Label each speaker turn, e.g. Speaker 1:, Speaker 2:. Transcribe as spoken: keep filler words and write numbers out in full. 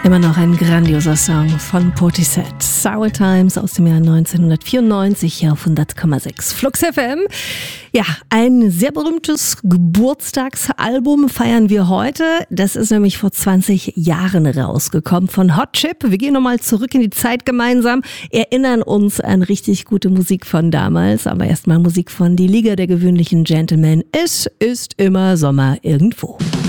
Speaker 1: Immer noch ein grandioser Song von Portishead. Sour Times aus dem Jahr neunzehnhundertvierundneunzig hier auf hundert Komma sechs Flux F M. Ja, ein sehr berühmtes Geburtstagsalbum feiern wir heute. Das ist nämlich vor zwanzig Jahren rausgekommen von Hot Chip. Wir gehen nochmal zurück in die Zeit gemeinsam, erinnern uns an richtig gute Musik von damals. Aber erstmal Musik von Die Liga der gewöhnlichen Gentlemen. Es ist immer Sommer irgendwo.